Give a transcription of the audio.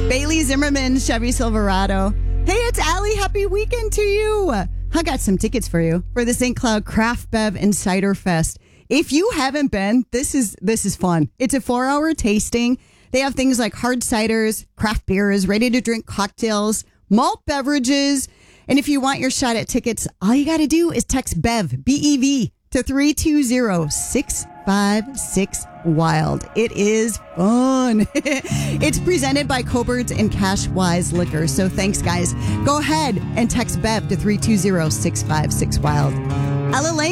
Bailey Zimmerman, Chevy Silverado. Hey, it's Allie. Happy weekend to you. I got some tickets for you for the St. Cloud Craft Bev and Cider Fest. If you haven't been, this is fun. It's a 4-hour tasting. They have things like hard ciders, craft beers, ready-to-drink cocktails, malt beverages. And if you want your shot at tickets, all you got to do is text BEV, B-E-V, to 320-656-WILD. It is fun. It's presented by Coberts and Cashwise Liquor. So thanks, guys. Go ahead and text BEV to 320-656-WILD. Ella Lane.